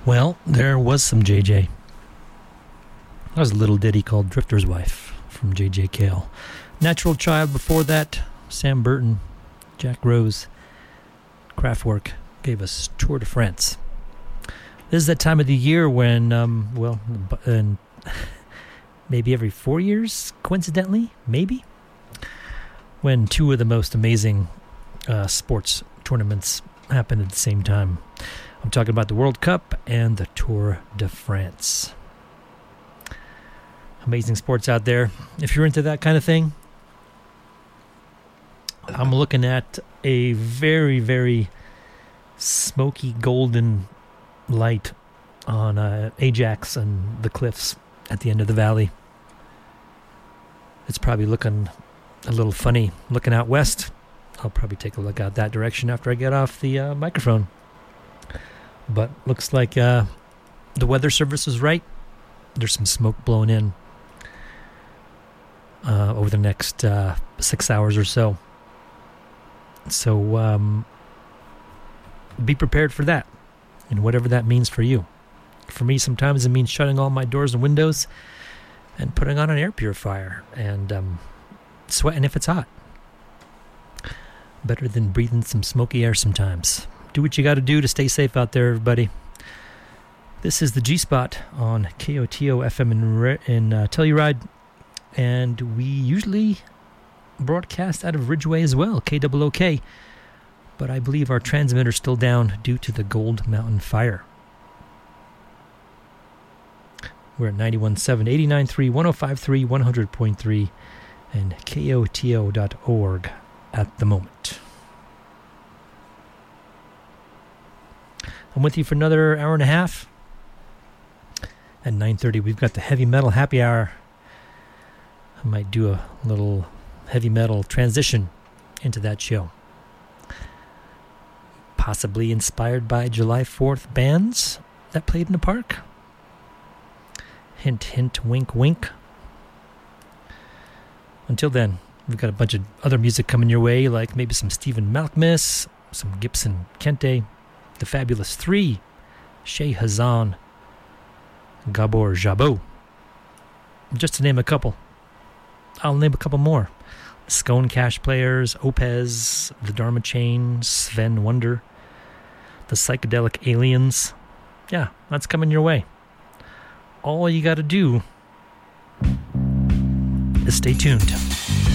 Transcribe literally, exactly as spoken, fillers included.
Well, there was some J J. That was a little ditty called Drifter's Wife from J J Cale. Natural Child before that, Sam Burton, Jack Rose, Kraftwerk gave us Tour de France. This is that time of the year when, um, well, and maybe every four years, coincidentally, maybe, when two of the most amazing uh, sports tournaments happen at the same time. I'm talking about the World Cup and the Tour de France. Amazing sports out there. If you're into that kind of thing, I'm looking at a very, very smoky golden light on uh, Ajax and the cliffs at the end of the valley. It's probably looking a little funny looking out west. I'll probably take a look out that direction after I get off the uh, microphone. But looks like uh, the weather service is right. There's some smoke blowing in uh, over the next uh, six hours or so. So um, be prepared for that, and whatever that means for you. For me, sometimes it means shutting all my doors and windows and putting on an air purifier and um, sweating if it's hot. Better than breathing some smoky air sometimes. Do what you got to do to stay safe out there, everybody. This is the G-Spot on K O T O F M in, in uh, Telluride, and we usually broadcast out of Ridgeway as well, K O O K, but I believe our transmitter's still down due to the Gold Mountain Fire. We're at ninety-one point seven, eighty-nine point three, one oh five point three, one hundred point three, and K O T O dot org at the moment. I'm with you for another hour and a half. At nine thirty, we've got the Heavy Metal Happy Hour. I might do a little heavy metal transition into that show. Possibly inspired by July fourth bands that played in the park. Hint, hint, wink, wink. Until then, we've got a bunch of other music coming your way, like maybe some Stephen Malkmus, some Gibson Kente, The Fabulous Three, Shea Hazan, Gabor Jabot. Just to name a couple. I'll name a couple more. Scone Cash Players, Opez, The Dharma Chain, Sven Wonder, The Psychedelic Aliens. Yeah, that's coming your way. All you got to do is stay tuned.